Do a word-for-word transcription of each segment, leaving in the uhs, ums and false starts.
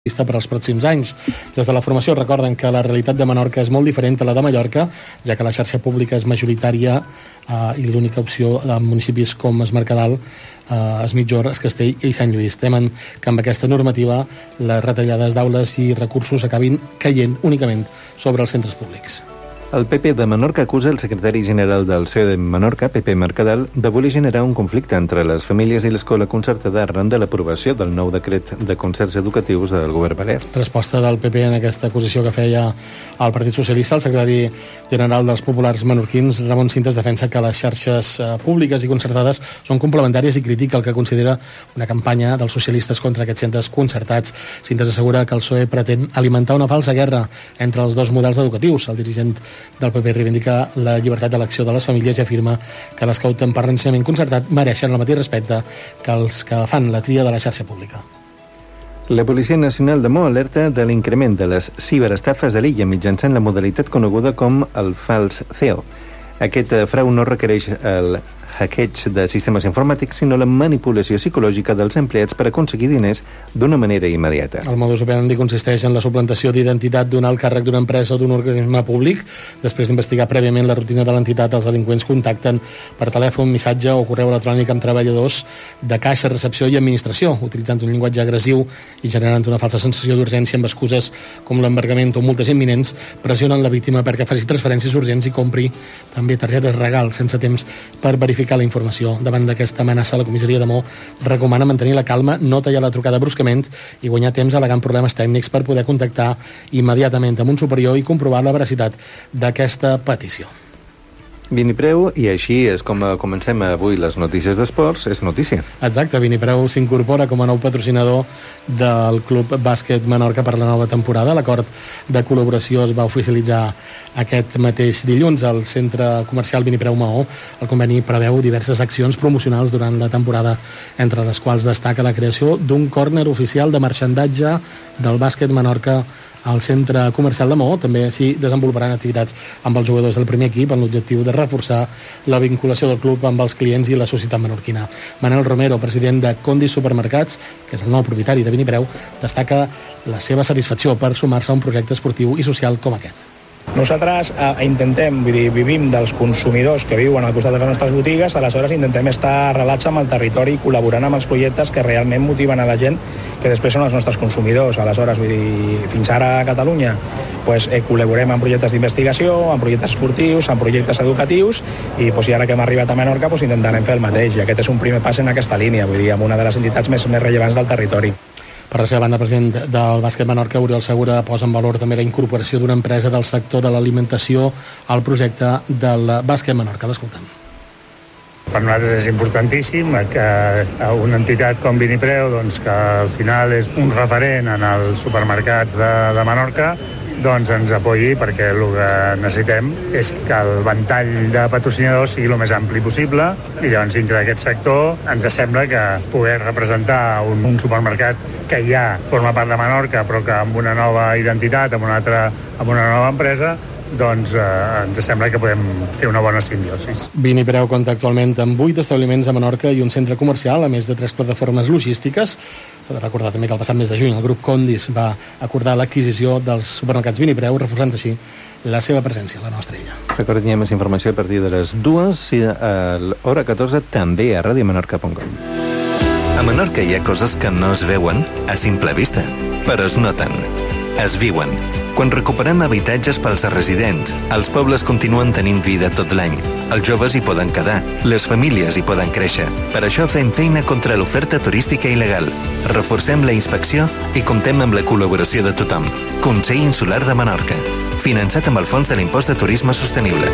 per als pròxims anys. Des de la formació recorden que la realitat de Menorca és molt diferent a la de Mallorca, ja que la xarxa pública és majoritària eh, i l'única opció en municipis com es Mercadal, eh, es Mitjor, es Castell i Sant Lluís. Temen que amb aquesta normativa les retallades d'aules i recursos acabin caient únicament sobre els centres públics. El P P de Menorca acusa el secretari general del P S O E de Menorca, Pepe Mercadal, de voler generar un conflicte entre les famílies i l'escola concertada arran de l'aprovació del nou decret de concerts educatius del govern balear. Resposta del P P en aquesta acusació que feia el Partit Socialista. El secretari general dels populars menorquins, Ramon Cintas, defensa que les xarxes públiques i concertades són complementàries i critica el que considera una campanya dels socialistes contra aquests centres concertats. Cintas assegura que el P S O E pretén alimentar una falsa guerra entre els dos models educatius. El dirigent del P P reivindica la llibertat d'elecció de les famílies i afirma que les que opten per l'ensenyament concertat mereixen el mateix respecte que els que fan la tria de la xarxa pública. La Policia Nacional de Mo alerta de l'increment de les ciberestafes a l'illa mitjançant la modalitat coneguda com el fals C E O. Aquest frau no requereix el hackeig de sistemes informàtics, sinó la manipulació psicològica dels empleats per aconseguir diners d'una manera immediata. El modus operandi consisteix en la suplantació d'identitat d'un alt càrrec d'una empresa o d'un organisme públic. Després d'investigar prèviament la rutina de l'entitat, els delinqüents contacten per telèfon, missatge o correu electrònic amb treballadors de caixa, recepció i administració, utilitzant un llenguatge agressiu i generant una falsa sensació d'urgència amb excuses com l'embargament o multes imminents, pressionen la víctima perquè faci transferències urgents i compri també targetes regal sense temps per verificar la informació. Davant d'aquesta amenaça, la comissaria de Mo recomana mantenir la calma, no tallar la trucada bruscament i guanyar temps al·legant problemes tècnics per poder contactar immediatament amb un superior i comprovar la veracitat d'aquesta petició. Vinipreu, i així és com comencem avui les notícies d'esports, és notícia. Exacte, Vinipreu s'incorpora com a nou patrocinador del Club Bàsquet Menorca per la nova temporada. L'acord de col·laboració es va oficialitzar aquest mateix dilluns al centre comercial Vinipreu Maó. El conveni preveu diverses accions promocionals durant la temporada, entre les quals destaca la creació d'un córner oficial de marxandatge del bàsquet Menorca al centre comercial de Maó. També s'hi desenvoluparan activitats amb els jugadors del primer equip amb l'objectiu de reforçar la vinculació del club amb els clients i la societat menorquina. Manel Romero, president de Condis Supermercats, que és el nou propietari de Vinipreu, destaca la seva satisfacció per sumar-se a un projecte esportiu i social com aquest. Nosaltres eh, intentem, vull dir, vivim dels consumidors que viuen al costat de les nostres botigues, aleshores intentem estar arrelats amb el territori i col·laborant amb els projectes que realment motiven a la gent que després són els nostres consumidors. Aleshores, vull dir, fins ara a Catalunya pues, eh, col·laborem en projectes d'investigació, en projectes esportius, en projectes educatius i, pues, i ara que hem arribat a Menorca pues, intentarem fer el mateix. I aquest és un primer pas en aquesta línia, vull dir, amb una de les entitats més, més rellevants del territori. Per la seva banda, el president del bàsquet Menorca, Oriol Segura, posa en valor també la incorporació d'una empresa del sector de l'alimentació al projecte del bàsquet Menorca. L'escoltem. Per nosaltres és importantíssim que una entitat com Vinipreu, doncs, que al final és un referent en els supermercats de, de Menorca, doncs ens apoyi, perquè el que necessitem és que el ventall de patrocinadors sigui el més ampli possible i llavors dintre d'aquest sector ens sembla que poder representar un, un supermercat que ja forma part de Menorca però que amb una nova identitat, amb una altra, amb una nova empresa, doncs eh, ens sembla que podem fer una bona simbiosi. Vinipreu compta actualment amb vuit establiments a Menorca i un centre comercial, a més de tres plataformes logístiques. S'ha de recordar també que el passat mes de juny el grup Condis va acordar l'adquisició dels supermercats Vinipreu, reforçant així la seva presència a la nostra illa. Recordem que hi ha més informació a partir de les dues i a l'hora catorze també a radio menorca punt com. A Menorca hi ha coses que no es veuen a simple vista, però es noten, es viuen. Quan recuperem habitatges pels residents, els pobles continuen tenint vida tot l'any. Els joves hi poden quedar, les famílies hi poden créixer. Per això fem feina contra l'oferta turística il·legal. Reforcem la inspecció i comptem amb la col·laboració de tothom. Consell Insular de Menorca. Finançat amb el Fons de l'Impost de Turisme Sostenible.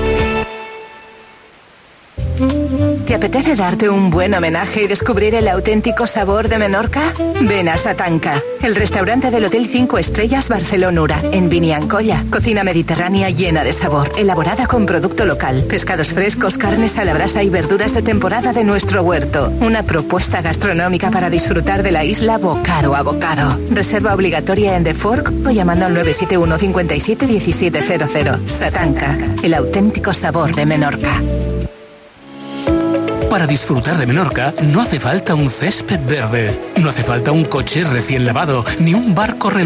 ¿Te apetece darte un buen homenaje y descubrir el auténtico sabor de Menorca? Ven a Satanca, el restaurante del Hotel cinco Estrellas Barcelonura, en Biniancolla. Cocina mediterránea llena de sabor, elaborada con producto local, pescados frescos, carnes a la brasa y verduras de temporada de nuestro huerto. Una propuesta gastronómica para disfrutar de la isla bocado a bocado. Reserva obligatoria en The Fork o llamando al nueve siete uno cinco siete uno siete cero cero. Satanca, el auténtico sabor de Menorca. Para disfrutar de Menorca no hace falta un césped verde, no hace falta un coche recién lavado, ni un barco renovado.